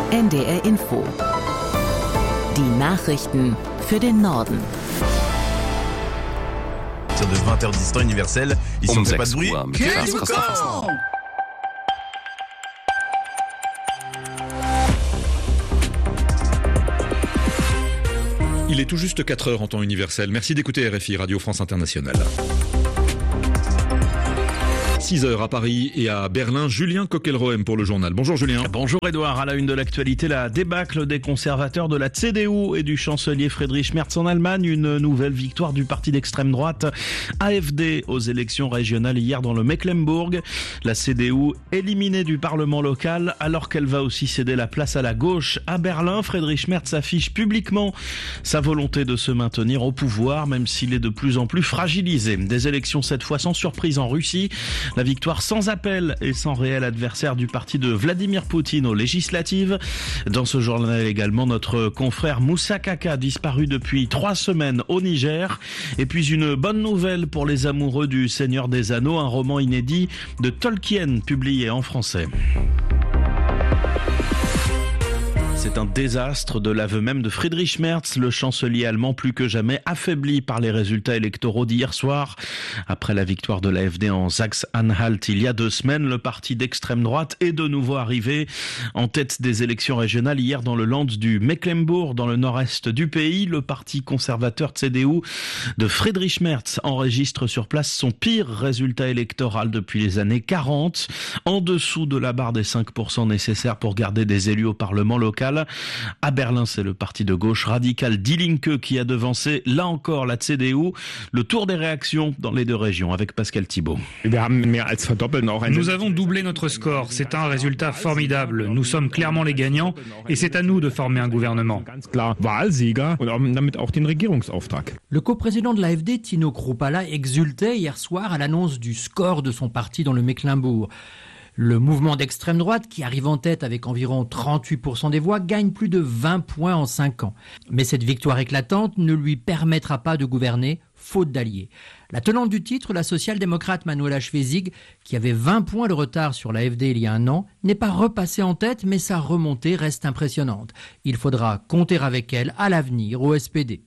NDR Info. Die Nachrichten für den Norden. De 20h10 temps universel, ici on ne fait pas de bruit. Il est tout juste 4h en temps universel. Merci d'écouter RFI, Radio France Internationale. 6h à Paris et à Berlin, Julien Coquelroem pour le journal. Bonjour Julien. Bonjour Edouard. À la une de l'actualité, la débâcle des conservateurs de la CDU et du chancelier Friedrich Merz en Allemagne. Une nouvelle victoire du parti d'extrême droite AfD aux élections régionales hier dans le Mecklembourg. La CDU éliminée du Parlement local alors qu'elle va aussi céder la place à la gauche à Berlin. Friedrich Merz affiche publiquement sa volonté de se maintenir au pouvoir même s'il est de plus en plus fragilisé. Des élections cette fois sans surprise en Russie. La victoire sans appel et sans réel adversaire du parti de Vladimir Poutine aux législatives. Dans ce journal également, notre confrère Moussa Kaka, disparu depuis 3 semaines au Niger. Et puis une bonne nouvelle pour les amoureux du Seigneur des Anneaux, un roman inédit de Tolkien publié en français. C'est un désastre de l'aveu même de Friedrich Merz, le chancelier allemand plus que jamais affaibli par les résultats électoraux d'hier soir. Après la victoire de l'AfD en Saxe-Anhalt il y a 2 semaines, le parti d'extrême droite est de nouveau arrivé en tête des élections régionales hier dans le Land du Mecklembourg, dans le nord-est du pays. Le parti conservateur CDU de Friedrich Merz enregistre sur place son pire résultat électoral depuis les années 40, en dessous de la barre des 5% nécessaires pour garder des élus au Parlement local. À Berlin, c'est le parti de gauche radical Die Linke qui a devancé, là encore, la CDU. Le tour des réactions dans les 2 régions avec Pascal Thibault. Nous avons doublé notre score. C'est un résultat formidable. Nous sommes clairement les gagnants et c'est à nous de former un gouvernement. Le coprésident de l'AfD, Tino Kruppala, exultait hier soir à l'annonce du score de son parti dans le Mecklembourg. Le mouvement d'extrême droite, qui arrive en tête avec environ 38% des voix, gagne plus de 20 points en 5 ans. Mais cette victoire éclatante ne lui permettra pas de gouverner, faute d'alliés. La tenante du titre, la social-démocrate Manuela Schwesig, qui avait 20 points de retard sur l'AfD il y a 1 an, n'est pas repassée en tête, mais sa remontée reste impressionnante. Il faudra compter avec elle à l'avenir au SPD.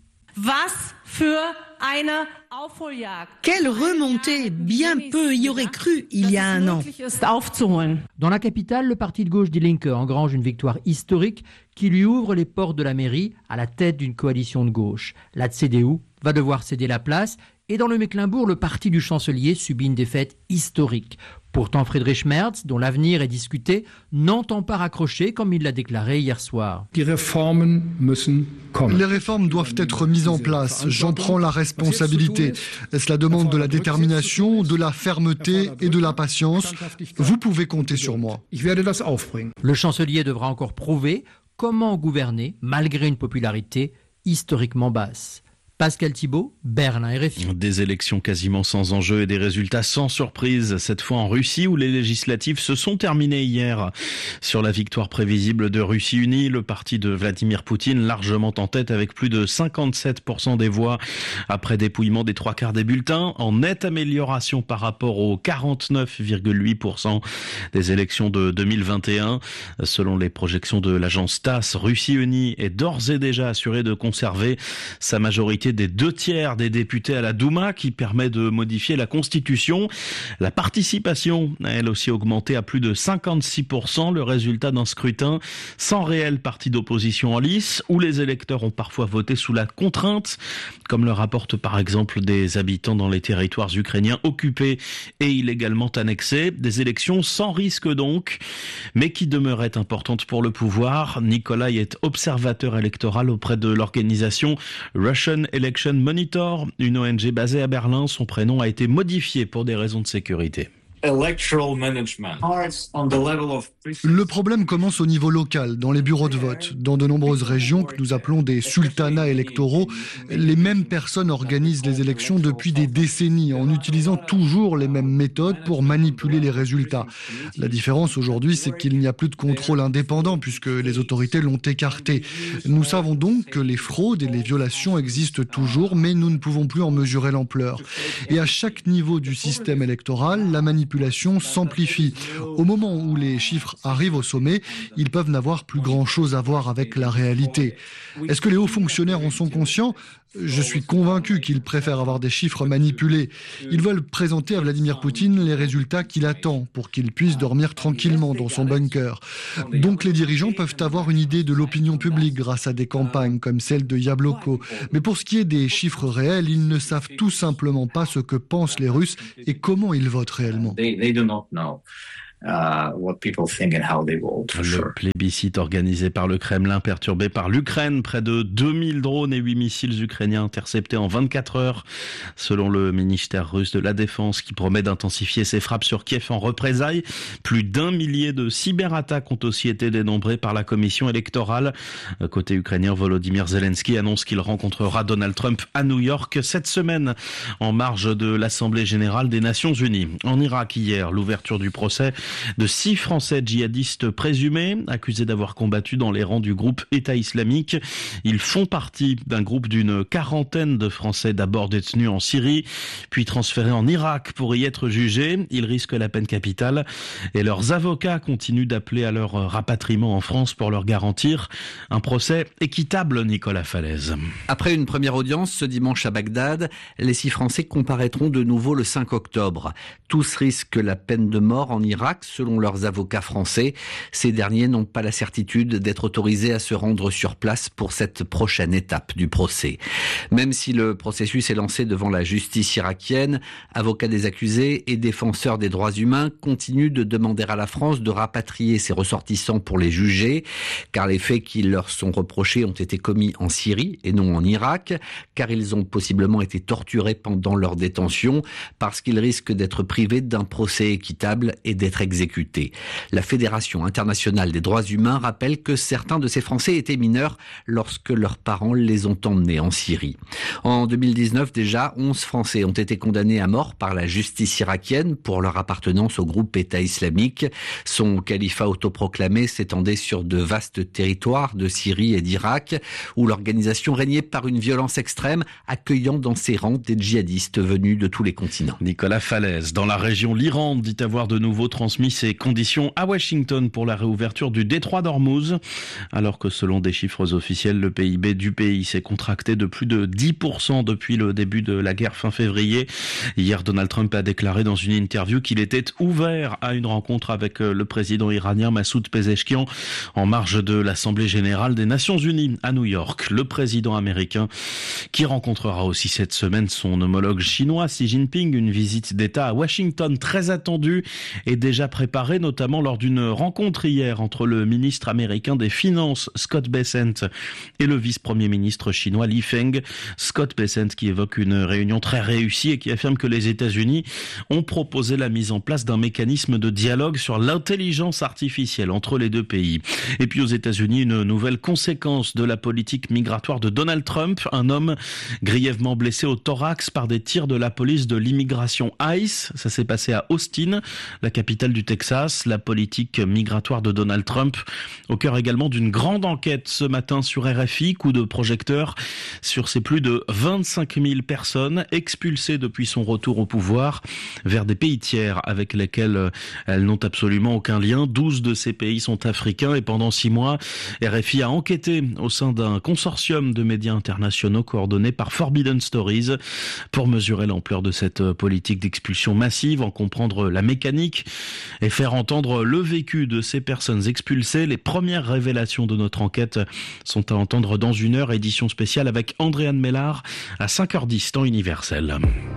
Quelle remontée! Bien peu y aurait cru il y a 1 an. Dans la capitale, le parti de gauche Die Linke engrange une victoire historique qui lui ouvre les portes de la mairie à la tête d'une coalition de gauche. La CDU va devoir céder la place et dans le Mecklembourg, le parti du chancelier subit une défaite historique. Pourtant, Friedrich Merz, dont l'avenir est discuté, n'entend pas raccrocher comme il l'a déclaré hier soir. Les réformes doivent être mises en place. J'en prends la responsabilité. Cela demande de la détermination, de la fermeté et de la patience. Vous pouvez compter sur moi. Le chancelier devra encore prouver comment gouverner malgré une popularité historiquement basse. Pascal Thibault, Berlin RFI. Des élections quasiment sans enjeu et des résultats sans surprise, cette fois en Russie où les législatives se sont terminées hier. Sur la victoire prévisible de Russie Unie, le parti de Vladimir Poutine largement en tête avec plus de 57% des voix après dépouillement des 3/4 des bulletins, en nette amélioration par rapport aux 49,8% des élections de 2021. Selon les projections de l'agence TASS, Russie Unie est d'ores et déjà assurée de conserver sa majorité des 2/3 des députés à la Douma qui permet de modifier la Constitution. La participation a elle aussi augmenté à plus de 56%, le résultat d'un scrutin sans réel parti d'opposition en lice, où les électeurs ont parfois voté sous la contrainte, comme le rapportent par exemple des habitants dans les territoires ukrainiens occupés et illégalement annexés. Des élections sans risque donc, mais qui demeuraient importantes pour le pouvoir. Nikolai est observateur électoral auprès de l'organisation Russian Election Monitor, une ONG basée à Berlin. Son prénom a été modifié pour des raisons de sécurité. Le problème commence au niveau local, dans les bureaux de vote. Dans de nombreuses régions que nous appelons des sultanats électoraux, les mêmes personnes organisent les élections depuis des décennies en utilisant toujours les mêmes méthodes pour manipuler les résultats. La différence aujourd'hui, c'est qu'il n'y a plus de contrôle indépendant puisque les autorités l'ont écarté. Nous savons donc que les fraudes et les violations existent toujours, mais nous ne pouvons plus en mesurer l'ampleur. Et à chaque niveau du système électoral, la manipulation manipulation s'amplifie. Au moment où les chiffres arrivent au sommet, ils peuvent n'avoir plus grand-chose à voir avec la réalité. Est-ce que les hauts fonctionnaires en sont conscients ? Je suis convaincu qu'ils préfèrent avoir des chiffres manipulés. Ils veulent présenter à Vladimir Poutine les résultats qu'il attend pour qu'il puisse dormir tranquillement dans son bunker. Donc les dirigeants peuvent avoir une idée de l'opinion publique grâce à des campagnes comme celle de Yabloko. Mais pour ce qui est des chiffres réels, ils ne savent tout simplement pas ce que pensent les Russes et comment ils votent réellement. Le plébiscite organisé par le Kremlin perturbé par l'Ukraine, près de 2000 drones et 8 missiles ukrainiens interceptés en 24 heures, selon le ministère russe de la Défense qui promet d'intensifier ses frappes sur Kiev en représailles. Plus d'1 millier de cyberattaques ont aussi été dénombrées par la commission électorale. Côté ukrainien, Volodymyr Zelensky annonce qu'il rencontrera Donald Trump à New York cette semaine en marge de l'Assemblée générale des Nations Unies. En Irak hier, l'ouverture du procès de 6 Français djihadistes présumés, accusés d'avoir combattu dans les rangs du groupe État islamique. Ils font partie d'un groupe d'une quarantaine de Français d'abord détenus en Syrie, puis transférés en Irak pour y être jugés. Ils risquent la peine capitale et leurs avocats continuent d'appeler à leur rapatriement en France pour leur garantir un procès équitable, Nicolas Falaise. Après une première audience ce dimanche à Bagdad, les 6 Français comparaîtront de nouveau le 5 octobre. Tous risquent la peine de mort en Irak, selon leurs avocats français. Ces derniers n'ont pas la certitude d'être autorisés à se rendre sur place pour cette prochaine étape du procès. Même si le processus est lancé devant la justice irakienne, avocats des accusés et défenseurs des droits humains continuent de demander à la France de rapatrier ses ressortissants pour les juger, car les faits qui leur sont reprochés ont été commis en Syrie et non en Irak, car ils ont possiblement été torturés pendant leur détention, parce qu'ils risquent d'être privés d'un procès équitable et d'être exécutés. La Fédération internationale des droits humains rappelle que certains de ces Français étaient mineurs lorsque leurs parents les ont emmenés en Syrie. En 2019 déjà, 11 Français ont été condamnés à mort par la justice irakienne pour leur appartenance au groupe État islamique. Son califat autoproclamé s'étendait sur de vastes territoires de Syrie et d'Irak, où l'organisation régnait par une violence extrême, accueillant dans ses rangs des djihadistes venus de tous les continents. Nicolas Falaise, dans la région, l'Iran dit avoir de nouveau transmis ses conditions à Washington pour la réouverture du détroit d'Ormuz, alors que selon des chiffres officiels, le PIB du pays s'est contracté de plus de 10% depuis le début de la guerre fin février. Hier, Donald Trump a déclaré dans une interview qu'il était ouvert à une rencontre avec le président iranien Massoud Pezeshkian en marge de l'Assemblée générale des Nations Unies à New York. Le président américain qui rencontrera aussi cette semaine son homologue chinois Xi Jinping, une visite d'État à Washington très attendue et déjà préparée notamment lors d'une rencontre hier entre le ministre américain des Finances Scott Bessent et le vice-premier ministre chinois Li Feng. Scott Bessent qui évoque une réunion très réussie et qui affirme que les États-Unis ont proposé la mise en place d'un mécanisme de dialogue sur l'intelligence artificielle entre les deux pays. Et puis aux États-Unis, une nouvelle conséquence de la politique migratoire de Donald Trump, un homme grièvement blessé au thorax par des tirs de la police de l'immigration ICE. Ça s'est passé à Austin, la capitale du Texas. La politique migratoire de Donald Trump au cœur également d'une grande enquête ce matin sur RFI, coup de projecteur sur ces plus de 25 000 personnes expulsées depuis son retour au pouvoir vers des pays tiers avec lesquels elles n'ont absolument aucun lien. 12 de ces pays sont africains et pendant 6 mois, RFI a enquêté au sein d'un consortium de médias internationaux coordonné par Forbidden Stories pour mesurer l'ampleur de cette politique d'expulsion massive, en comprendre la mécanique et faire entendre le vécu de ces personnes expulsées. Les premières révélations de notre enquête sont à entendre dans 1 heure, édition spéciale avec Andréane Mellard à 5h10 temps universel.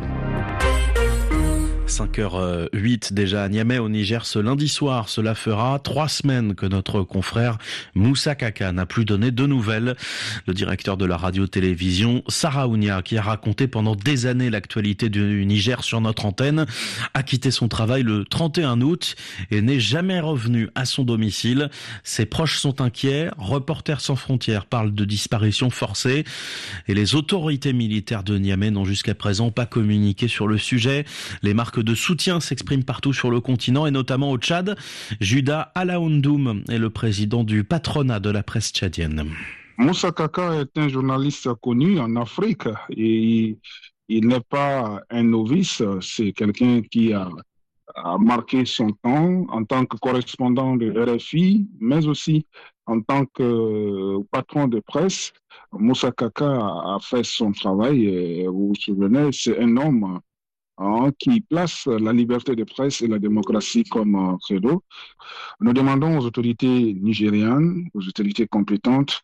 5h08 déjà à Niamey au Niger ce lundi soir. Cela fera 3 semaines que notre confrère Moussa Kaka n'a plus donné de nouvelles. Le directeur de la radio-télévision Sarah Ounia, qui a raconté pendant des années l'actualité du Niger sur notre antenne, a quitté son travail le 31 août et n'est jamais revenu à son domicile. Ses proches sont inquiets. Reporters sans frontières parlent de disparition forcée et les autorités militaires de Niamey n'ont jusqu'à présent pas communiqué sur le sujet. Les marques de soutien s'expriment partout sur le continent et notamment au Tchad. Juda Alaoundoum est le président du patronat de la presse tchadienne. Moussa Kaka est un journaliste connu en Afrique et il n'est pas un novice, c'est quelqu'un qui a a marqué son temps en tant que correspondant de RFI, mais aussi en tant que patron de presse. Moussa Kaka a fait son travail et vous vous souvenez, c'est un homme qui place la liberté de presse et la démocratie comme credo. Nous demandons aux autorités nigérianes, aux autorités compétentes,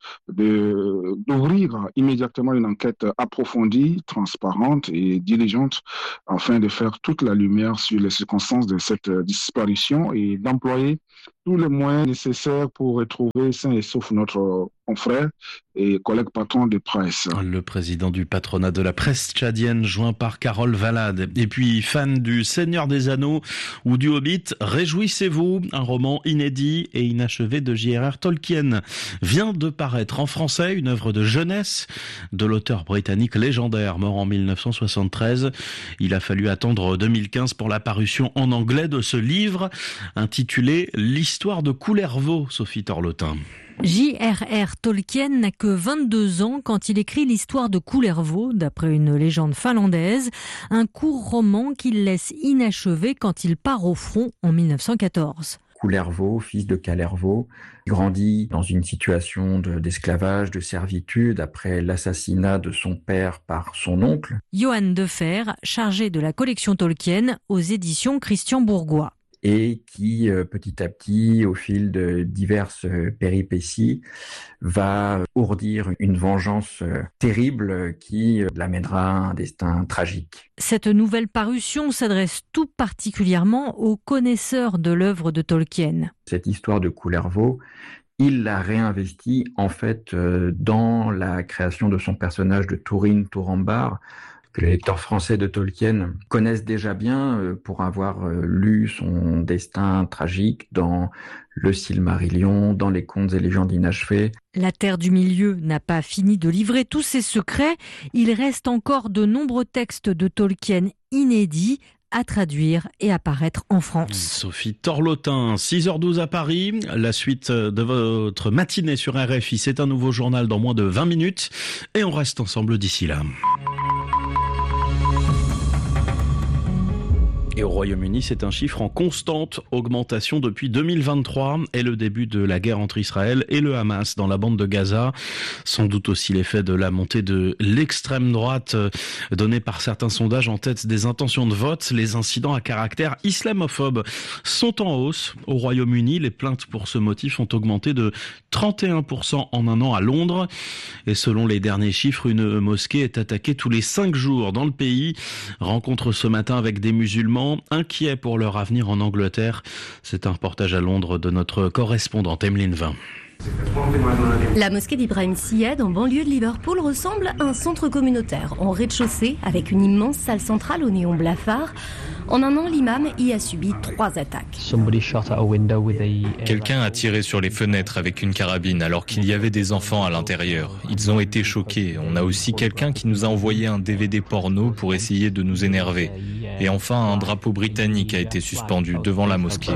d'ouvrir immédiatement une enquête approfondie, transparente et diligente afin de faire toute la lumière sur les circonstances de cette disparition et d'employer tous les moyens nécessaires pour retrouver sain et sauf notre confrère et collègue patron de presse. Le président du patronat de la presse tchadienne, joint par Carole Valade. Et puis, fan du Seigneur des Anneaux ou du Hobbit, réjouissez-vous, un roman inédit et inachevé de J.R.R. Tolkien vient de paraître en français, une œuvre de jeunesse de l'auteur britannique légendaire, mort en 1973. Il a fallu attendre 2015 pour la parution en anglais de ce livre, intitulé « L'histoire de Coulervaux », Sophie Torlotin. J.R.R. Tolkien n'a que 22 ans quand il écrit l'histoire de Coulervaux, d'après une légende finlandaise, un court roman qu'il laisse inachevé quand il part au front en 1914. Coulervaux, fils de Kalervaux, grandit dans une situation d'esclavage, de servitude après l'assassinat de son père par son oncle. Johan Defer, chargé de la collection Tolkien aux éditions Christian Bourgois. Et qui, petit à petit, au fil de diverses péripéties, va ourdir une vengeance terrible qui l'amènera à un destin tragique. Cette nouvelle parution s'adresse tout particulièrement aux connaisseurs de l'œuvre de Tolkien. Cette histoire de Coulervaux, il l'a réinvestie en fait dans la création de son personnage de Túrin Turambar, que les lecteurs français de Tolkien connaissent déjà bien pour avoir lu son destin tragique dans le Silmarillion, dans les contes et légendes inachevées. La Terre du Milieu n'a pas fini de livrer tous ses secrets. Il reste encore de nombreux textes de Tolkien inédits à traduire et à paraître en France. Sophie Torlotin, 6h12 à Paris. La suite de votre matinée sur RFI, c'est un nouveau journal dans moins de 20 minutes. Et on reste ensemble d'ici là. Et au Royaume-Uni, c'est un chiffre en constante augmentation depuis 2023 et le début de la guerre entre Israël et le Hamas dans la bande de Gaza. Sans doute aussi l'effet de la montée de l'extrême droite donnée par certains sondages en tête des intentions de vote. Les incidents à caractère islamophobe sont en hausse. Au Royaume-Uni, les plaintes pour ce motif ont augmenté de 31% en un an à Londres. Et selon les derniers chiffres, une mosquée est attaquée tous les 5 jours dans le pays. Rencontre ce matin avec des musulmans inquiets pour leur avenir en Angleterre. C'est un reportage à Londres de notre correspondante Emeline Vin. La mosquée d'Ibrahim Syed en banlieue de Liverpool ressemble à un centre communautaire en rez-de-chaussée avec une immense salle centrale au néon blafard. En un an, l'imam y a subi 3 attaques. Quelqu'un a tiré sur les fenêtres avec une carabine alors qu'il y avait des enfants à l'intérieur. Ils ont été choqués. On a aussi quelqu'un qui nous a envoyé un DVD porno pour essayer de nous énerver. Et enfin, un drapeau britannique a été suspendu devant la mosquée.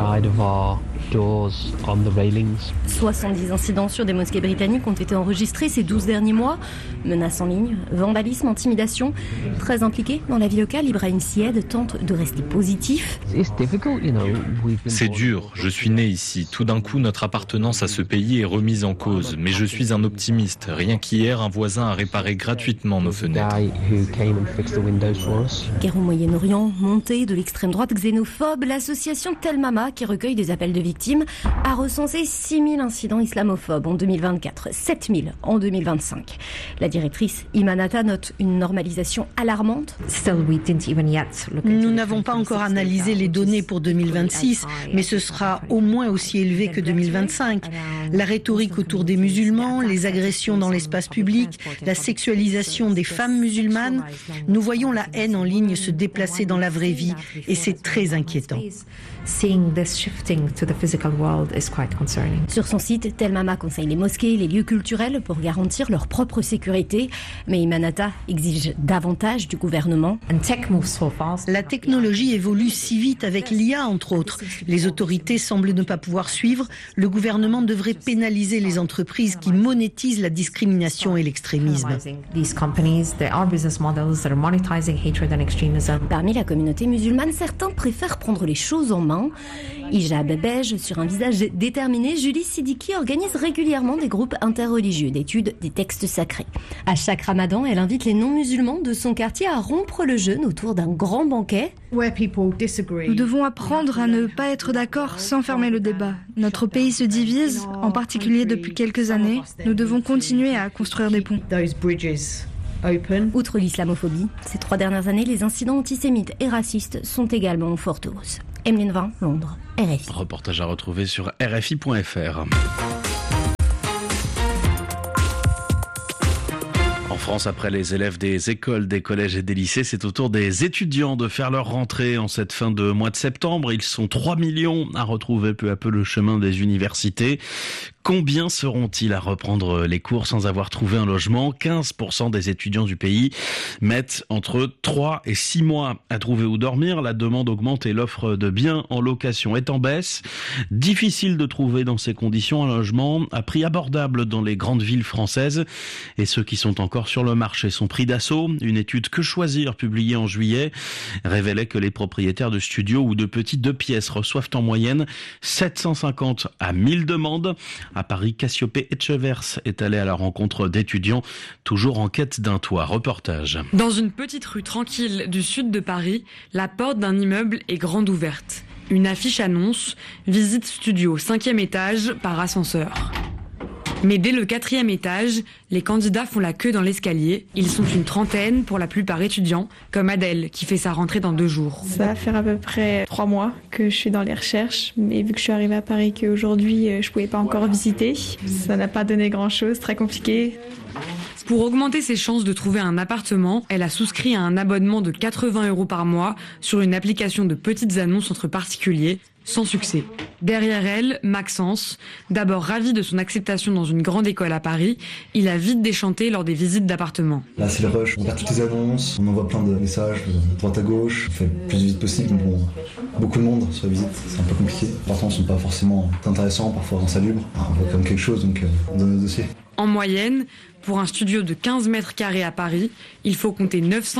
70 incidents sur des mosquées britanniques ont été enregistrés ces 12 derniers mois. Menaces en ligne, vandalisme, intimidation. Très impliqué dans la vie locale, Ibrahim Syed tente de rester positif. C'est dur, je suis né ici. Tout d'un coup, notre appartenance à ce pays est remise en cause. Mais je suis un optimiste. Rien qu'hier, un voisin a réparé gratuitement nos fenêtres. Guerre au Moyen-Orient, montée de l'extrême droite xénophobe, l'association Telmama, qui recueille des appels de victimes, a recensé 6000 incidents islamophobes en 2024, 7000 en 2025. La directrice Imanata note une normalisation alarmante. Nous n'avons pas encore analysé les données pour 2026, mais ce sera au moins aussi élevé que 2025. La rhétorique autour des musulmans, les agressions dans l'espace public, la sexualisation des femmes musulmanes, nous voyons la haine en ligne se déplacer dans la vraie vie et c'est très inquiétant. Sur son site, Telmama conseille les mosquées et les lieux culturels pour garantir leur propre sécurité. Mais Imanata exige davantage du gouvernement. La technologie évolue si vite avec l'IA, entre autres. Les autorités semblent ne pas pouvoir suivre. Le gouvernement devrait pénaliser les entreprises qui monétisent la discrimination et l'extrémisme. Parmi la communauté musulmane, certains préfèrent prendre les choses en main. Hijab beige sur un visage déterminé, Julie Siddiqui organise régulièrement des groupes interreligieux d'études des textes sacrés. À chaque ramadan, elle invite les non-musulmans de son quartier à rompre le jeûne autour d'un grand banquet. Nous devons apprendre à ne pas être d'accord sans fermer le débat. Notre pays se divise, en particulier depuis quelques années. Nous devons continuer à construire des ponts. Outre l'islamophobie, ces 3 dernières années, les incidents antisémites et racistes sont également en forte hausse. Emeline Vin, Londres, RFI. Reportage à retrouver sur RFI.fr. En France, après les élèves des écoles, des collèges et des lycées, c'est au tour des étudiants de faire leur rentrée en cette fin de mois de septembre. Ils sont 3 millions à retrouver peu à peu le chemin des universités. Combien seront-ils à reprendre les cours sans avoir trouvé un logement ? 15% des étudiants du pays mettent entre 3 et 6 mois à trouver où dormir. La demande augmente et l'offre de biens en location est en baisse. Difficile de trouver dans ces conditions un logement à prix abordable dans les grandes villes françaises. Et ceux qui sont encore sur le marché sont pris d'assaut. Une étude Que choisir, publiée en juillet, révélait que les propriétaires de studios ou de petits 2 pièces reçoivent en moyenne 750 à 1000 demandes. À Paris, Cassiopée Etchevers est allé à la rencontre d'étudiants, toujours en quête d'un toit. Reportage. Dans une petite rue tranquille du sud de Paris, la porte d'un immeuble est grande ouverte. Une affiche annonce « Visite studio, 5e étage, par ascenseur ». Mais dès le 4e étage, les candidats font la queue dans l'escalier. Ils sont une trentaine, pour la plupart étudiants, comme Adèle, qui fait sa rentrée dans 2 jours. Ça va faire à peu près 3 mois que je suis dans les recherches, mais vu que je suis arrivée à Paris qu'aujourd'hui, je pouvais pas encore visiter, ça n'a pas donné grand-chose, très compliqué. Pour augmenter ses chances de trouver un appartement, elle a souscrit à un abonnement de 80 € par mois sur une application de petites annonces entre particuliers, sans succès. Derrière elle, Maxence, d'abord ravi de son acceptation dans une grande école à Paris, il a vite déchanté lors des visites d'appartements. Là c'est le rush, on regarde toutes les annonces, on envoie plein de messages de droite à gauche, on fait le plus vite possible, mais bon, beaucoup de monde sur la visite, c'est un peu compliqué. Les appartements sont pas forcément intéressants, parfois insalubres, on voit comme quelque chose, donc on donne le dossier. En moyenne, pour un studio de 15 mètres carrés à Paris, il faut compter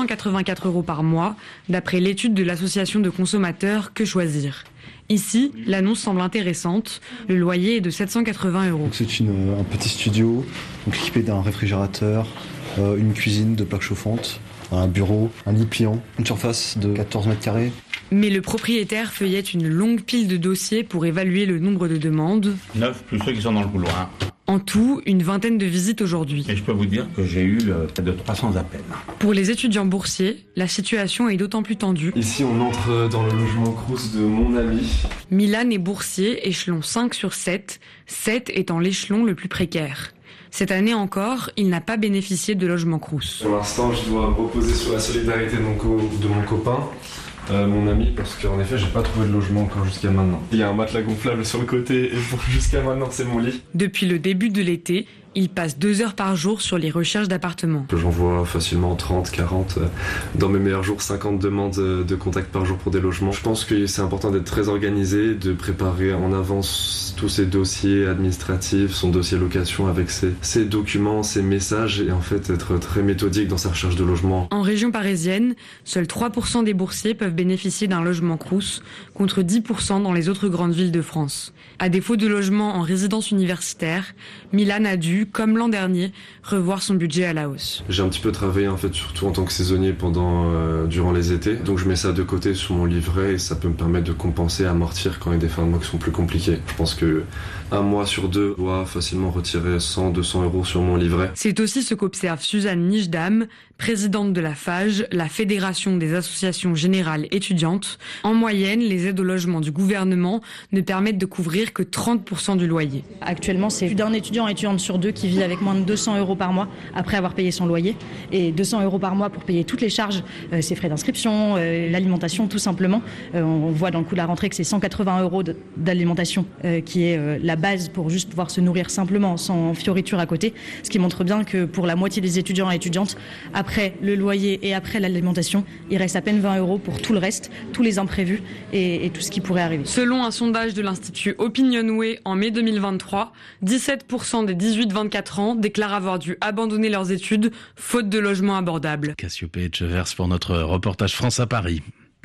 984 € par mois, d'après l'étude de l'association de consommateurs Que choisir. Ici, l'annonce semble intéressante. Le loyer est de 780 €. C'est un petit studio donc équipé d'un réfrigérateur, une cuisine, 2 plaques chauffantes, un bureau, un lit pliant, une surface de 14 mètres carrés. Mais le propriétaire feuillette une longue pile de dossiers pour évaluer le nombre de demandes. 9 plus ceux qui sont dans le couloir. En tout, une vingtaine de visites aujourd'hui. Et je peux vous dire que j'ai eu près de 300 appels. Pour les étudiants boursiers, la situation est d'autant plus tendue. Ici, on entre dans le logement Crous de mon ami. Milan est boursier, échelon 5 sur 7, 7 étant l'échelon le plus précaire. Cette année encore, il n'a pas bénéficié de logement Crous. Pour l'instant, je dois me reposer sur la solidarité de mon copain. Mon ami, parce qu'en effet j'ai pas trouvé de logement encore jusqu'à maintenant. Il y a un matelas gonflable sur le côté et jusqu'à maintenant c'est mon lit. Depuis le début de l'été, il passe 2 heures par jour sur les recherches d'appartements. J'envoie facilement 30, 40, dans mes meilleurs jours 50 demandes de contact par jour pour des logements. Je pense que c'est important d'être très organisé, de préparer en avance tous ses dossiers administratifs, son dossier location avec ses documents, ses messages et en fait être très méthodique dans sa recherche de logement. En région parisienne, seuls 3% des boursiers peuvent bénéficier d'un logement Crous, contre 10% dans les autres grandes villes de France. À défaut de logement en résidence universitaire, Milan a dû, comme l'an dernier, revoir son budget à la hausse. J'ai un petit peu travaillé en fait, surtout en tant que saisonnier durant les étés. Donc je mets ça de côté sur mon livret et ça peut me permettre de compenser, amortir quand il y a des fins de mois qui sont plus compliquées. Je pense que 1 mois sur 2 doit facilement retirer 100, 200 € sur mon livret. C'est aussi ce qu'observe Suzanne Nijdam, présidente de la FAGE, la Fédération des associations générales étudiantes. En moyenne, les aides au logement du gouvernement ne permettent de couvrir que 30% du loyer. Actuellement, c'est plus d'un étudiante sur 2 qui vit avec moins de 200 € par mois après avoir payé son loyer. Et 200 € par mois pour payer toutes les charges, ses frais d'inscription, l'alimentation tout simplement. On voit dans le coût de la rentrée que c'est 180 € d'alimentation qui est la base pour juste pouvoir se nourrir simplement, sans fioriture à côté. Ce qui montre bien que pour la moitié des étudiants et étudiantes, après le loyer et après l'alimentation, il reste à peine 20 € pour tout le reste, tous les imprévus et tout ce qui pourrait arriver. Selon un sondage de l'Institut Opinionway en mai 2023, 17% des 18-24 ans déclarent avoir dû abandonner leurs études faute de logements abordables. Cassiopée et Chevers pour notre reportage France à Paris.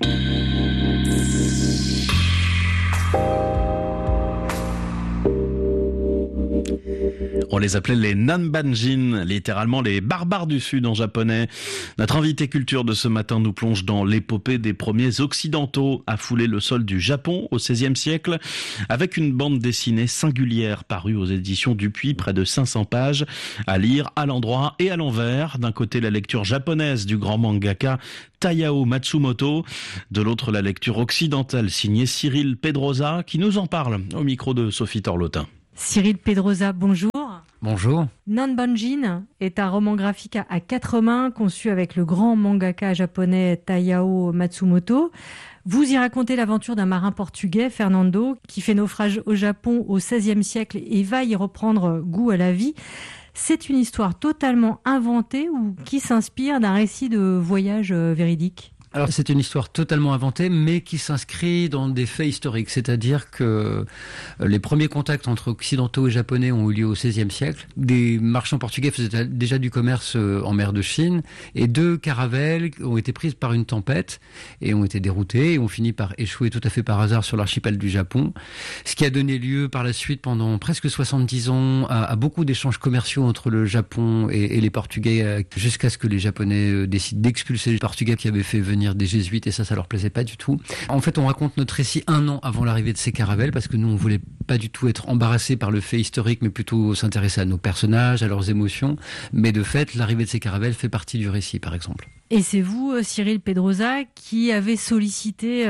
On les appelait les Nanbanjin, littéralement les barbares du Sud en japonais. Notre invité culture de ce matin nous plonge dans l'épopée des premiers occidentaux à fouler le sol du Japon au XVIe siècle, avec une bande dessinée singulière parue aux éditions Dupuis, près de 500 pages, à lire à l'endroit et à l'envers. D'un côté, la lecture japonaise du grand mangaka Tayao Matsumoto, de l'autre, la lecture occidentale signée Cyril Pedrosa, qui nous en parle au micro de Sophie Torlotin. Cyril Pedrosa, bonjour. Bonjour. Nanbanjin est un roman graphique à 4 mains conçu avec le grand mangaka japonais Tayao Matsumoto. Vous y racontez l'aventure d'un marin portugais, Fernando, qui fait naufrage au Japon au XVIe siècle et va y reprendre goût à la vie. C'est une histoire totalement inventée ou qui s'inspire d'un récit de voyage véridique ? Alors c'est une histoire totalement inventée, mais qui s'inscrit dans des faits historiques. C'est-à-dire que les premiers contacts entre occidentaux et japonais ont eu lieu au XVIe siècle. Des marchands portugais faisaient déjà du commerce en mer de Chine, et 2 caravelles ont été prises par une tempête et ont été déroutées et ont fini par échouer tout à fait par hasard sur l'archipel du Japon. Ce qui a donné lieu par la suite, pendant presque 70 ans, à beaucoup d'échanges commerciaux entre le Japon et les Portugais, jusqu'à ce que les Japonais décident d'expulser les Portugais qui avaient fait venir des jésuites, et ça leur plaisait pas du tout. En fait, on raconte notre récit 1 an avant l'arrivée de ces caravelles, parce que nous, on voulait pas du tout être embarrassés par le fait historique, mais plutôt s'intéresser à nos personnages, à leurs émotions. Mais de fait, l'arrivée de ces caravelles fait partie du récit, par exemple. Et c'est vous, Cyril Pedrosa, qui avez sollicité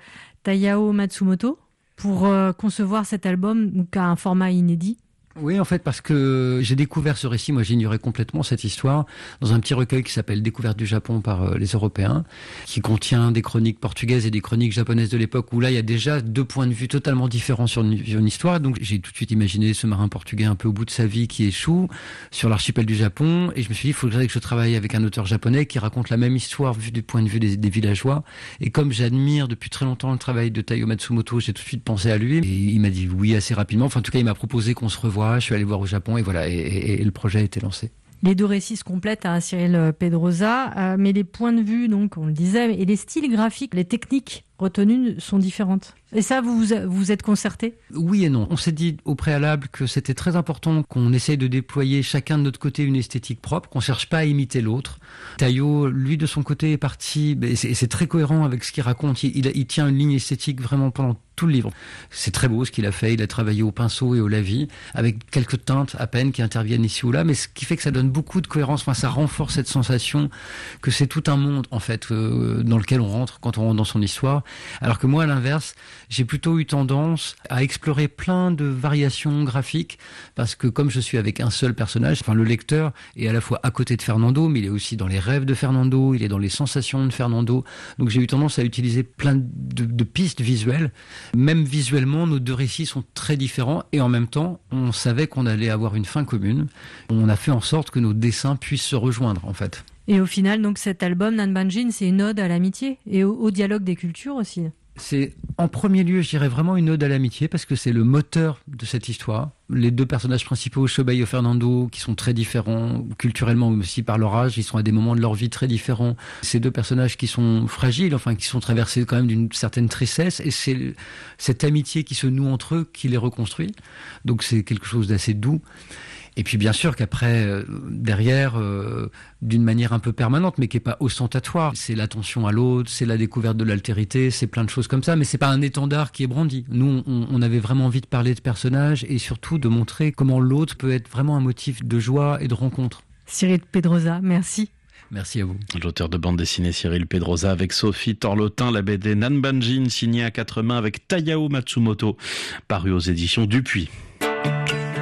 Tayao Matsumoto pour concevoir cet album, donc à un format inédit ? Oui, en fait, parce que j'ai découvert ce récit, moi j'ignorais complètement cette histoire, dans un petit recueil qui s'appelle Découverte du Japon par les Européens, qui contient des chroniques portugaises et des chroniques japonaises de l'époque, où là il y a déjà 2 points de vue totalement différents sur une histoire. Donc j'ai tout de suite imaginé ce marin portugais un peu au bout de sa vie qui échoue sur l'archipel du Japon, et je me suis dit, il faudrait que je travaille avec un auteur japonais qui raconte la même histoire vue du point de vue des villageois. Et comme j'admire depuis très longtemps le travail de Tayao Matsumoto, j'ai tout de suite pensé à lui, et il m'a dit oui assez rapidement. Enfin, en tout cas, il m'a proposé qu'on se revoie. Je suis allé voir au Japon et voilà, et le projet a été lancé. Les 2 récits se complètent à Cyril Pedrosa, mais les points de vue, donc, on le disait, et les styles graphiques, les techniques retenues sont différentes. Et ça, vous êtes concerté ? Oui et non. On s'est dit au préalable que c'était très important qu'on essaye de déployer chacun de notre côté une esthétique propre, qu'on cherche pas à imiter l'autre. Tayao, lui, de son côté, est parti, et c'est très cohérent avec ce qu'il raconte. Il tient une ligne esthétique vraiment pendant tout le livre. C'est très beau ce qu'il a fait. Il a travaillé au pinceau et au lavis, avec quelques teintes à peine qui interviennent ici ou là, mais ce qui fait que ça donne beaucoup de cohérence. Enfin, ça renforce cette sensation que c'est tout un monde, en fait, dans lequel on rentre quand on rentre dans son histoire. Alors que moi, à l'inverse, j'ai plutôt eu tendance à explorer plein de variations graphiques, parce que comme je suis avec un seul personnage, enfin le lecteur est à la fois à côté de Fernando, mais il est aussi dans les rêves de Fernando, il est dans les sensations de Fernando. Donc j'ai eu tendance à utiliser plein de pistes visuelles. Même visuellement, nos 2 récits sont très différents, et en même temps, on savait qu'on allait avoir une fin commune. On a fait en sorte que nos dessins puissent se rejoindre, en fait. Et au final, donc, cet album, Nanbanjin, c'est une ode à l'amitié et au dialogue des cultures aussi. C'est en premier lieu, je dirais, vraiment une ode à l'amitié, parce que c'est le moteur de cette histoire. Les 2 personnages principaux, Shobai et Fernando, qui sont très différents culturellement, mais aussi par leur âge, ils sont à des moments de leur vie très différents. Ces 2 personnages qui sont fragiles, enfin qui sont traversés quand même d'une certaine tristesse, et c'est cette amitié qui se noue entre eux qui les reconstruit. Donc c'est quelque chose d'assez doux. Et puis bien sûr qu'après, derrière, d'une manière un peu permanente, mais qui n'est pas ostentatoire, c'est l'attention à l'autre, c'est la découverte de l'altérité, c'est plein de choses comme ça, mais c'est pas un étendard qui est brandi. Nous, on avait vraiment envie de parler de personnages et surtout de montrer comment l'autre peut être vraiment un motif de joie et de rencontre. Cyril Pedrosa, merci. Merci à vous. L'auteur de bande dessinée Cyril Pedrosa avec Sophie Torlotin, la BD Nanbanjin signée à 4 mains avec Tayao Matsumoto, paru aux éditions Dupuis.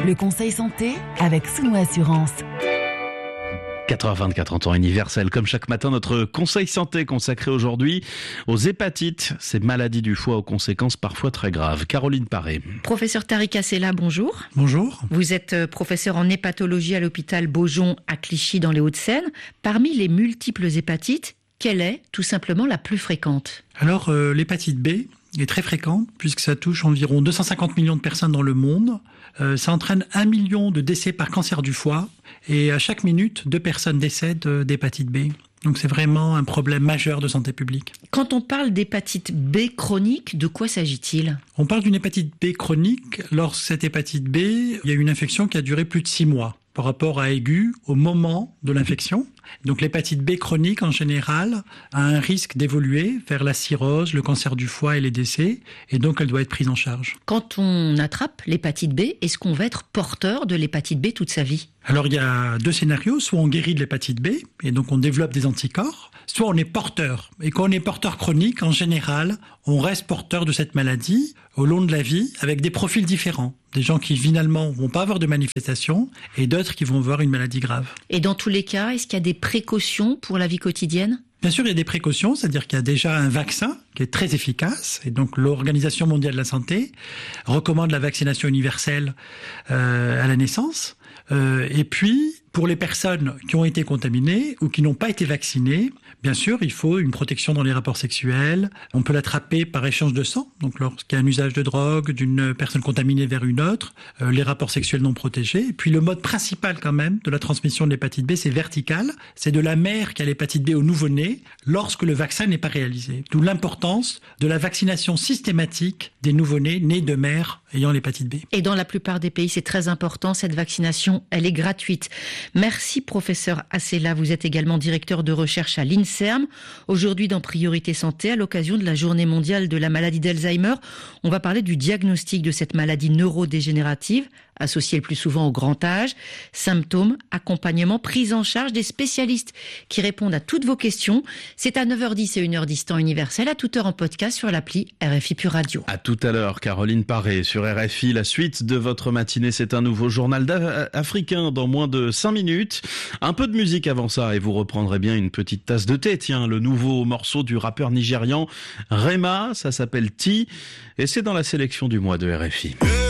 Le conseil santé avec Souno Assurance. 4h24 en temps universel, comme chaque matin, notre conseil santé consacré aujourd'hui aux hépatites, ces maladies du foie aux conséquences parfois très graves. Caroline Paré. Professeur Tariq Assela, bonjour. Bonjour. Vous êtes professeur en hépatologie à l'hôpital Beaujon à Clichy dans les Hauts-de-Seine. Parmi les multiples hépatites, quelle est tout simplement la plus fréquente ? Alors, l'hépatite B est très fréquente puisque ça touche environ 250 millions de personnes dans le monde. Ça entraîne 1 million de décès par cancer du foie et à chaque minute, 2 personnes décèdent d'hépatite B. Donc c'est vraiment un problème majeur de santé publique. Quand on parle d'hépatite B chronique, de quoi s'agit-il ? On parle d'une hépatite B chronique lorsque cette hépatite B, il y a une infection qui a duré plus de 6 mois par rapport à aiguë au moment de l'infection. Donc l'hépatite B chronique, en général, a un risque d'évoluer vers la cirrhose, le cancer du foie et les décès, et donc elle doit être prise en charge. Quand on attrape l'hépatite B, est-ce qu'on va être porteur de l'hépatite B toute sa vie ? Alors il y a 2 scénarios, soit on guérit de l'hépatite B, et donc on développe des anticorps, soit on est porteur. Et quand on est porteur chronique, en général, on reste porteur de cette maladie au long de la vie avec des profils différents. Des gens qui finalement vont pas avoir de manifestations et d'autres qui vont avoir une maladie grave. Et dans tous les cas, est-ce qu'il y a des précautions pour la vie quotidienne ? Bien sûr, il y a des précautions, c'est-à-dire qu'il y a déjà un vaccin qui est très efficace. Et donc l'Organisation mondiale de la santé recommande la vaccination universelle à la naissance. Et puis, pour les personnes qui ont été contaminées ou qui n'ont pas été vaccinées, bien sûr, il faut une protection dans les rapports sexuels. On peut l'attraper par échange de sang, donc lorsqu'il y a un usage de drogue d'une personne contaminée vers une autre, les rapports sexuels non protégés. Et puis le mode principal quand même de la transmission de l'hépatite B, c'est vertical. C'est de la mère qui a l'hépatite B au nouveau-né lorsque le vaccin n'est pas réalisé. D'où l'importance de la vaccination systématique des nouveau-nés nés de mères ayant l'hépatite B. Et dans la plupart des pays, c'est très important, cette vaccination, elle est gratuite. Merci professeur Assela, vous êtes également directeur de recherche à l'INSERM. Aujourd'hui dans Priorité Santé, à l'occasion de la journée mondiale de la maladie d'Alzheimer, on va parler du diagnostic de cette maladie neurodégénérative, associée le plus souvent au grand âge, symptômes, accompagnement, prise en charge des spécialistes qui répondent à toutes vos questions. C'est à 9h10 et 1h10 temps universel, à toute heure en podcast sur l'appli RFI Pure Radio. À tout à l'heure, Caroline Paré sur RFI. La suite de votre matinée, c'est un nouveau journal africain dans moins de 5 minutes. Un peu de musique avant ça et vous reprendrez bien une petite tasse de thé. Tiens, le nouveau morceau du rappeur nigérian Rema, ça s'appelle Ti et c'est dans la sélection du mois de RFI.